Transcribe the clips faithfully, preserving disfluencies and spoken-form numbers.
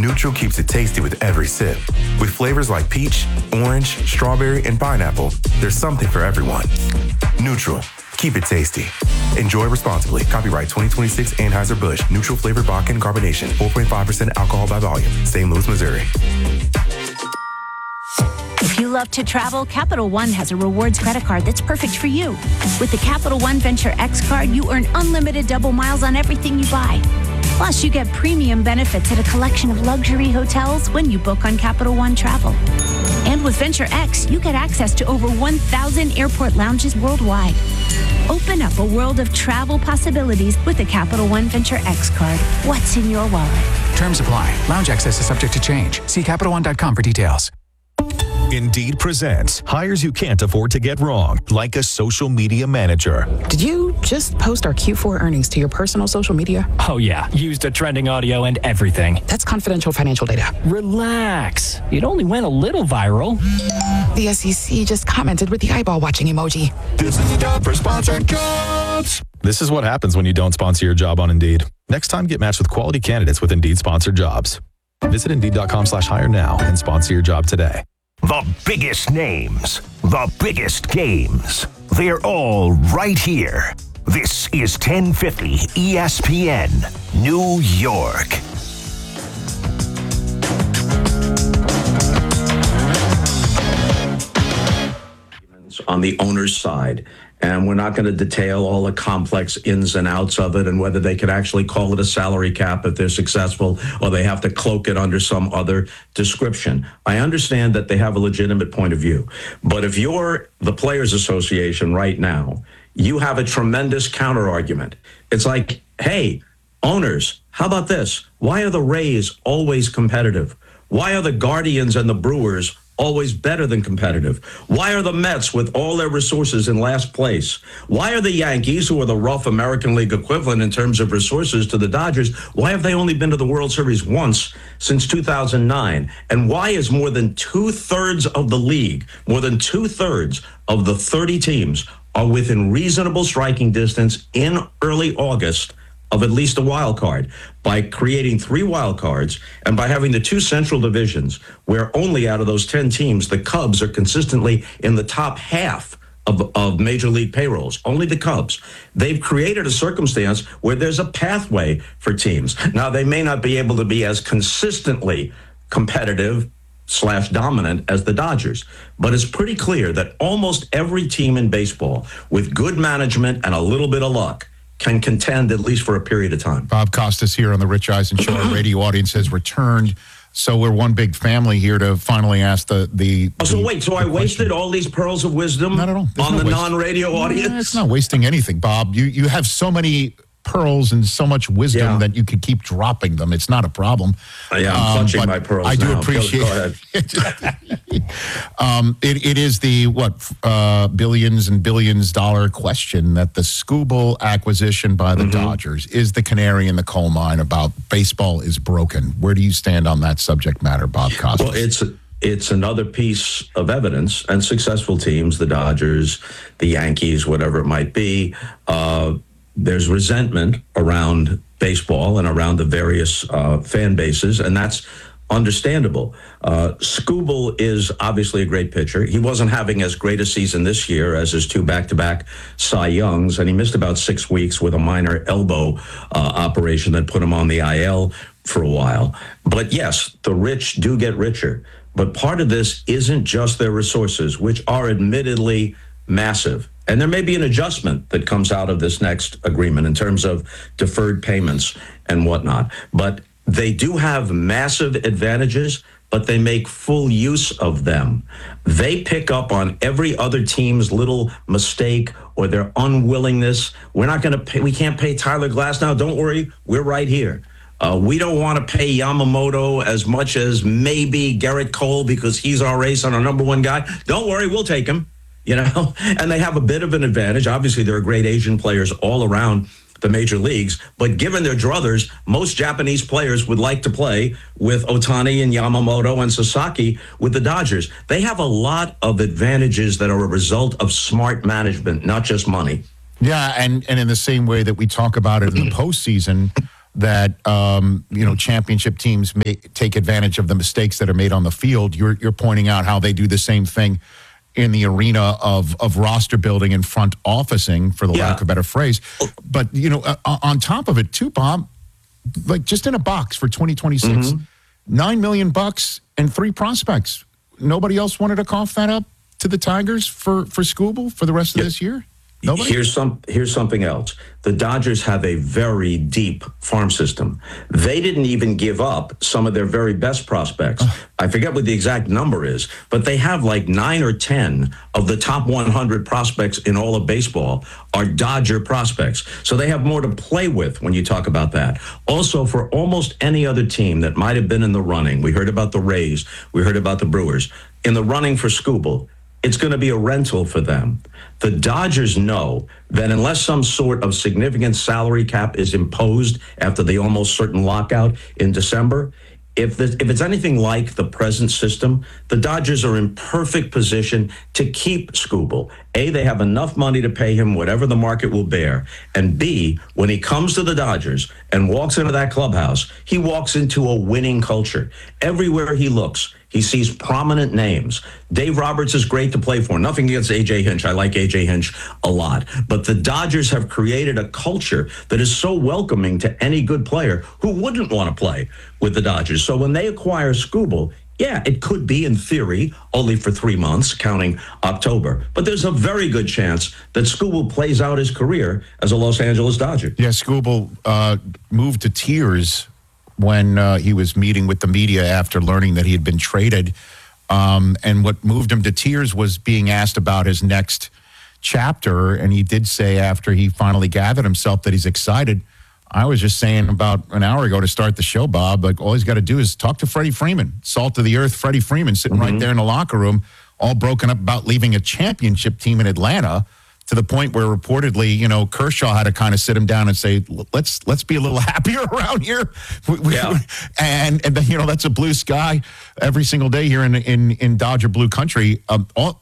Neutral keeps it tasty with every sip. With flavors like peach, orange, strawberry, and pineapple, there's something for everyone. Neutral. Keep it tasty. Enjoy responsibly. Copyright twenty twenty-six Anheuser-Busch. Neutral flavored vodka and carbonation. four point five percent alcohol by volume. Saint Louis, Missouri. If you love to travel, Capital One has a rewards credit card that's perfect for you. With the Capital One Venture X card, you earn unlimited double miles on everything you buy. Plus, you get premium benefits at a collection of luxury hotels when you book on Capital One Travel. And with Venture X, you get access to over one thousand airport lounges worldwide. Open up a world of travel possibilities with the Capital One Venture X card. What's in your wallet? Terms apply. Lounge access is subject to change. See Capital One dot com for details. Indeed presents hires you can't afford to get wrong, like a social media manager. Did you just post our Q four earnings to your personal social media? Oh, yeah. Used a trending audio and everything. That's confidential financial data. Relax. It only went a little viral. The S E C just commented with the eyeball watching emoji. This is the job for sponsored jobs. This is what happens when you don't sponsor your job on Indeed. Next time, get matched with quality candidates with Indeed sponsored jobs. Visit Indeed.com slash hire now and sponsor your job today. The biggest names, the biggest games, they're all right here. This is ten fifty E S P N, New York. On the owner's side. And we're not going to detail all the complex ins and outs of it and whether they could actually call it a salary cap if they're successful or they have to cloak it under some other description. I understand that they have a legitimate point of view. But if you're the Players Association right now, you have a tremendous counter argument. It's like, hey, owners, how about this? Why are the Rays always competitive? Why are the Guardians and the Brewers always better than competitive? Why are the Mets, with all their resources, in last place? Why are the Yankees, who are the rough American League equivalent in terms of resources to the Dodgers, why have they only been to the World Series once since two thousand nine? And why is more than two-thirds of the league, more than two-thirds of the thirty teams are within reasonable striking distance in early August of at least a wild card, by creating three wild cards and by having the two central divisions where only out of those ten teams, the Cubs are consistently in the top half of, of major league payrolls, only the Cubs. They've created a circumstance where there's a pathway for teams. Now, they may not be able to be as consistently competitive slash dominant as the Dodgers, but it's pretty clear that almost every team in baseball with good management and a little bit of luck can contend at least for a period of time. Bob Costas here on the Rich Eisen Show. Our radio audience has returned, so we're one big family here to finally ask the... the, oh, so the wait, so I question. wasted all these pearls of wisdom not at all. on no the waste. non-radio audience? No, it's not wasting anything, Bob. You, you have so many pearls and so much wisdom yeah. that you could keep dropping them. It's not a problem. Uh, yeah, I'm um, clutching my pearls I do now. appreciate go, go ahead. um, it. It is the, what, uh, billions and billions dollar question that the Skubal acquisition by the mm-hmm. Dodgers is the canary in the coal mine about baseball is broken. Where do you stand on that subject matter, Bob Costas? Well, it's... It's another piece of evidence, and successful teams, the Dodgers, the Yankees, whatever it might be, uh, there's resentment around baseball and around the various uh, fan bases, and that's understandable. Uh, Skubal is obviously a great pitcher. He wasn't having as great a season this year as his two back-to-back Cy Youngs, and he missed about six weeks with a minor elbow uh, operation that put him on the I L for a while. But yes, the rich do get richer. But part of this isn't just their resources, which are admittedly massive. And there may be an adjustment that comes out of this next agreement in terms of deferred payments and whatnot. But they do have massive advantages, but they make full use of them. They pick up on every other team's little mistake or their unwillingness. We're not going to pay, we can't pay Tyler Glasnow. Don't worry, we're right here. Uh, we don't want to pay Yamamoto as much as maybe Garrett Cole because he's our ace and our number one guy. Don't worry, we'll take him, you know. And they have a bit of an advantage. Obviously, there are great Asian players all around the major leagues, but given their druthers, most Japanese players would like to play with Ohtani and Yamamoto and Sasaki with the Dodgers. They have a lot of advantages that are a result of smart management, not just money. Yeah, and, and in the same way that we talk about it in the postseason, that um, you know championship teams may take advantage of the mistakes that are made on the field. You're you're pointing out how they do the same thing in the arena of of roster building and front officing, for the Yeah. lack of a better phrase. But you know, uh, on top of it too, Bob, like just in a box for twenty twenty-six, Mm-hmm. nine million bucks and three prospects. Nobody else wanted to cough that up to the Tigers for for Scooble for the rest of this year. Nobody? Here's some. Here's something else. The Dodgers have a very deep farm system. They didn't even give up some of their very best prospects. I forget what the exact number is, but they have like nine or ten of the top one hundred prospects in all of baseball are Dodger prospects. So they have more to play with when you talk about that. Also, for almost any other team that might have been in the running, we heard about the Rays, we heard about the Brewers, in the running for Scooble, it's going to be a rental for them. The Dodgers know that unless some sort of significant salary cap is imposed after the almost certain lockout in December, if the, if it's anything like the present system, the Dodgers are in perfect position to keep Scooble. A, they have enough money to pay him whatever the market will bear. And B, when he comes to the Dodgers and walks into that clubhouse, he walks into a winning culture. Everywhere he looks, he sees prominent names. Dave Roberts is great to play for. Nothing against A J Hinch. I like A J Hinch a lot. But the Dodgers have created a culture that is so welcoming to any good player who wouldn't want to play with the Dodgers. So when they acquire Scooble, yeah, it could be in theory only for three months, counting October. But there's a very good chance that Scooble plays out his career as a Los Angeles Dodger. Yeah, Scooble uh, moved to tears when uh, he was meeting with the media after learning that he had been traded. Um, and what moved him to tears was being asked about his next chapter. And he did say after he finally gathered himself that he's excited. I was just saying about an hour ago to start the show, Bob, like all he's got to do is talk to Freddie Freeman, salt of the earth Freddie Freeman, sitting Mm-hmm. right there in the locker room, all broken up about leaving a championship team in Atlanta, to the point where reportedly, you know, Kershaw had to kind of sit him down and say, let's let's be a little happier around here. We, we, Yeah. And, and then, you know, that's a blue sky every single day here in in, in Dodger Blue Country. Um, all,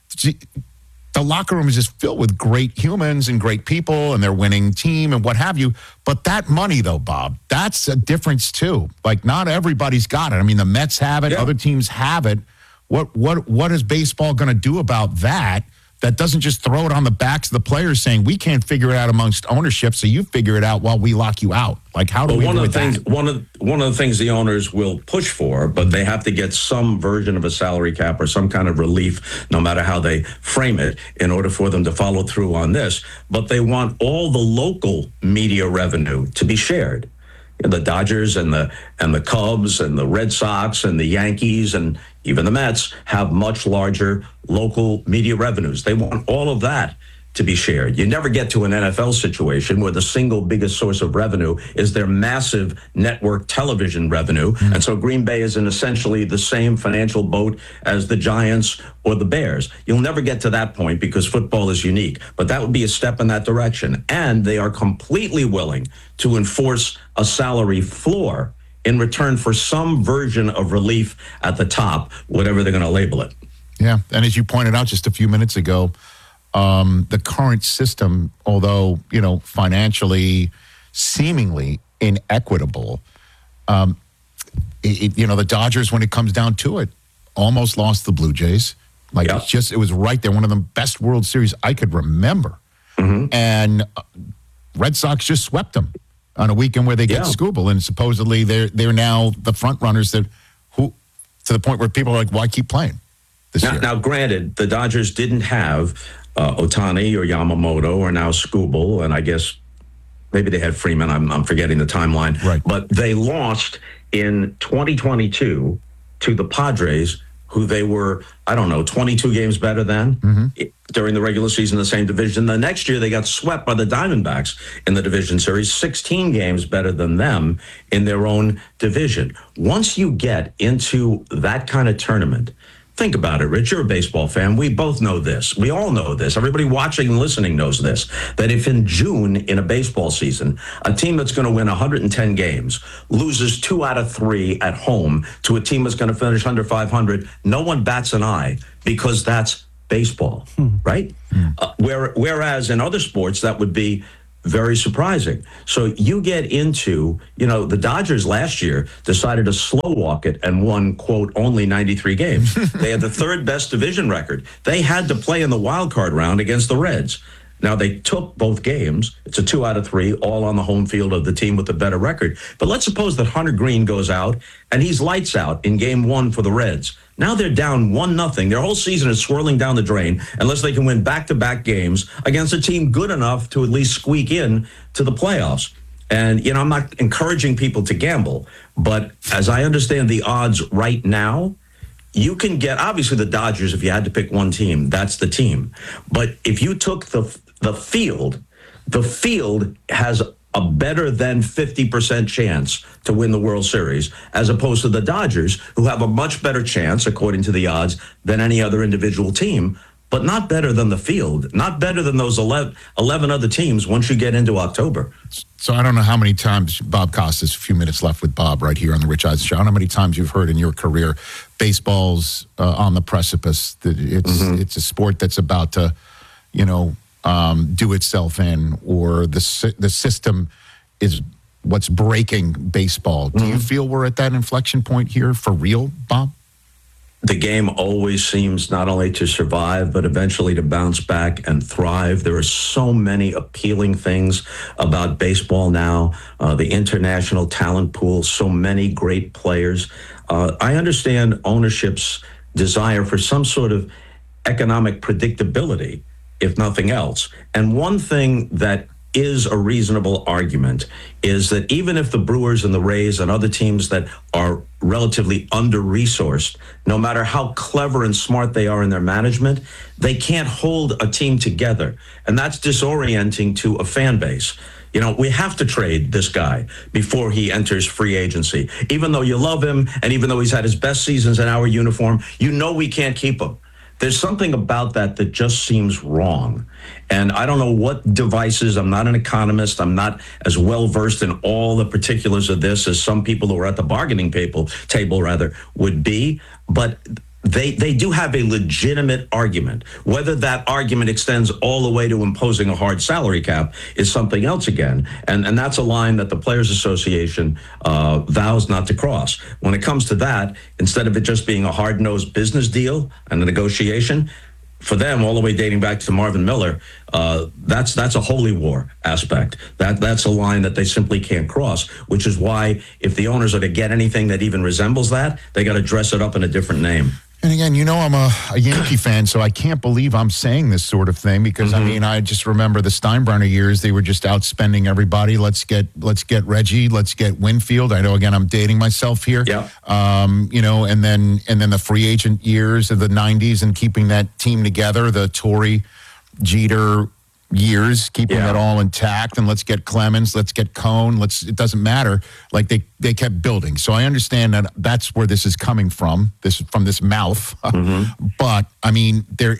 the locker room is just filled with great humans and great people and their winning team and what have you. But that money, though, Bob, that's a difference, too. Like, not everybody's got it. I mean, the Mets have it. Yeah. Other teams have it. What what What is baseball going to do about that? That doesn't just throw it on the backs of the players saying, we can't figure it out amongst ownership, so you figure it out while we lock you out. Like, how do Well, we one do of the things that? one of one of the things the owners will push for, but they have to get some version of a salary cap or some kind of relief, no matter how they frame it, in order for them to follow through on this. But they want all the local media revenue to be shared. And the Dodgers and the and the Cubs and the Red Sox and the Yankees and even the Mets have much larger local media revenues. They want all of that to be shared. You never get to an N F L situation where the single biggest source of revenue is their massive network television revenue. Mm. And so Green Bay is in essentially the same financial boat as the Giants or the Bears. You'll never get to that point because football is unique, but that would be a step in that direction. And they are completely willing to enforce a salary floor in return for some version of relief at the top, whatever they're going to label it. Yeah, and as you pointed out just a few minutes ago, um, the current system, although, you know, financially seemingly inequitable, um, it, it, you know, the Dodgers, when it comes down to it, almost lost the Blue Jays. Like, Yeah. it's just, it was right there, one of the best World Series I could remember. Mm-hmm. And uh, Red Sox just swept them on a weekend where they get Yeah. Scooble, and supposedly they're they're now the front runners that who to the point where people are like, why keep playing this Now, year? now, granted, the Dodgers didn't have uh, Ohtani or Yamamoto or now Scooble, and I guess maybe they had Freeman. I'm, I'm forgetting the timeline. Right. But they lost in twenty twenty-two to the Padres, who they were, I don't know, twenty-two games better than Mm-hmm. during the regular season in the same division. The next year, they got swept by the Diamondbacks in the division series, sixteen games better than them in their own division. Once you get into that kind of tournament, think about it, Rich. You're a baseball fan. We both know this. We all know this. Everybody watching and listening knows this, that if in June in a baseball season, a team that's going to win one hundred ten games loses two out of three at home to a team that's going to finish under five hundred, no one bats an eye because that's baseball, right? Uh, where, whereas in other sports, that would be very surprising. So you get into, you know, the Dodgers last year decided to slow walk it and won, quote, only ninety-three games. They had the third best division record. They had to play in the wild card round against the Reds. Now, they took both games. It's a two out of three, all on the home field of the team with the better record. But let's suppose that Hunter Green goes out and he's lights out in game one for the Reds. Now they're down one nothing. Their whole season is swirling down the drain unless they can win back-to-back games against a team good enough to at least squeak in to the playoffs. And, you know, I'm not encouraging people to gamble, but as I understand the odds right now, you can get, obviously the Dodgers, if you had to pick one team, that's the team. But if you took the the field, the field has a better than fifty percent chance to win the World Series, as opposed to the Dodgers, who have a much better chance, according to the odds, than any other individual team, but not better than the field, not better than those eleven, eleven other teams once you get into October. So I don't know how many times, Bob Costas, a few minutes left with Bob right here on the Rich Eisen Show. I don't know how many times you've heard in your career, baseball's uh, on the precipice. It's, mm-hmm. it's a sport that's about to, you know, Um, do itself in, or the the system is what's breaking baseball. Do mm-hmm. you feel we're at that inflection point here for real, Bob? The game always seems not only to survive, but eventually to bounce back and thrive. There are so many appealing things about baseball now, uh, the international talent pool, so many great players. Uh, I understand ownership's desire for some sort of economic predictability, if nothing else. And one thing that is a reasonable argument is that even if the Brewers and the Rays and other teams that are relatively under-resourced, no matter how clever and smart they are in their management, they can't hold a team together. And that's disorienting to a fan base. You know, we have to trade this guy before he enters free agency. Even though you love him, and even though he's had his best seasons in our uniform, you know we can't keep him. There's something about that that just seems wrong. And I don't know what devices, I'm not an economist, I'm not as well versed in all the particulars of this as some people who are at the bargaining table, table rather, would be, but they they do have a legitimate argument. Whether that argument extends all the way to imposing a hard salary cap is something else again. And, and that's a line that the Players Association uh, vows not to cross. When it comes to that, instead of it just being a hard-nosed business deal and a negotiation, for them, all the way dating back to Marvin Miller, uh, that's that's a holy war aspect. That That's a line that they simply can't cross, which is why if the owners are to get anything that even resembles that, they got to dress it up in a different name. And again, you know, I'm a, a Yankee fan, so I can't believe I'm saying this sort of thing because, mm-hmm. I mean, I just remember the Steinbrenner years. They were just outspending everybody. Let's get let's get Reggie. Let's get Winfield. I know, again, I'm dating myself here. Yeah. Um, you know, and then and then the free agent years of the nineties and keeping that team together, the Torrey, Jeter years, keeping yeah. it all intact, and let's get Clemens, let's get Cone, let's, it doesn't matter. Like they, they kept building. So I understand that that's where this is coming from, this from this mouth. Mm-hmm. But I mean, there,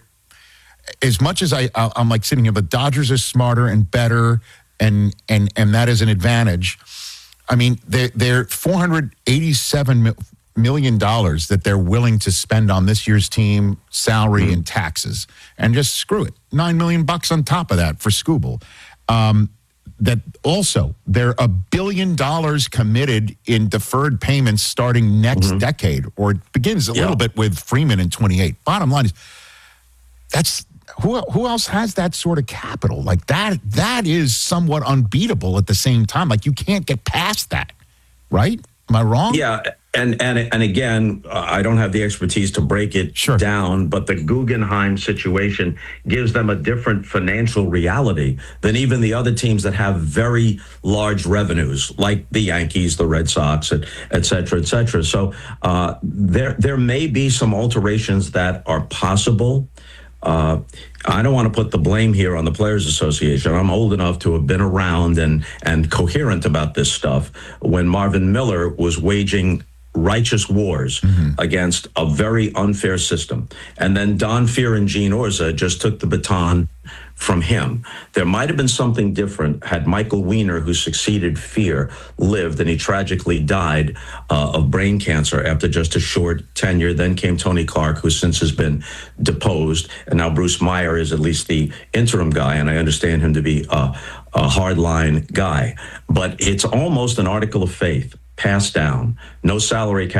as much as I, I'm like sitting here, the Dodgers are smarter and better, and and and that is an advantage. I mean, they're, they're four hundred eighty-seven million dollars that they're willing to spend on this year's team salary mm-hmm. and taxes, and just screw it, nine million bucks on top of that for Skubal. Um, that also they're a billion dollars committed in deferred payments starting next mm-hmm. decade, or it begins a yeah. little bit with Freeman in twenty-eight. Bottom line is, that's who who else has that sort of capital like that? That is somewhat unbeatable at the same time. Like you can't get past that, right? Am I wrong? Yeah. And and and again, uh, I don't have the expertise to break it sure. down, but the Guggenheim situation gives them a different financial reality than even the other teams that have very large revenues, like the Yankees, the Red Sox, et, et cetera, et cetera. So uh, there there may be some alterations that are possible. Uh, I don't want to put the blame here on the Players Association. I'm old enough to have been around and and coherent about this stuff when Marvin Miller was waging righteous wars mm-hmm. against a very unfair system. And then Don Fear and Gene Orza just took the baton from him. There might have been something different had Michael Weiner, who succeeded Fear, lived, and he tragically died uh, of brain cancer after just a short tenure. Then came Tony Clark, who since has been deposed, and now Bruce Meyer is at least the interim guy, and I understand him to be a, a hardline guy. But it's almost an article of faith passed down. No salary cap.